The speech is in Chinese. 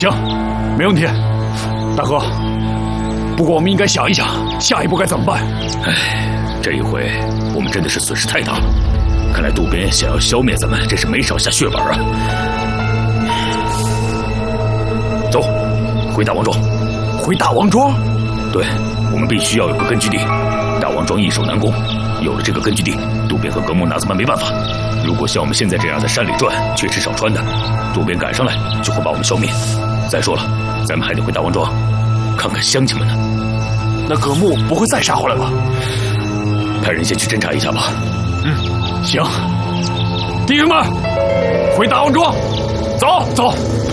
行，没问题。大哥，不过我们应该想一想，下一步该怎么办。 唉，这一回我们真的是损失太大了。看来渡边想要消灭咱们，真是没少下血本啊！走，回大王庄。 回大王庄？ 对，我们必须要有个根据地。大王庄易守难攻，有了这个根据地，渡边和格木拿兹们没办法。如果像我们现在这样在山里转，缺吃少穿的，渡边赶上来就会把我们消灭。再说了，咱们还得回大王庄看看乡亲们呢。 那葛木不会再杀回来吧？ 派人先去侦查一下吧。 行。弟兄们，回大王庄，走走。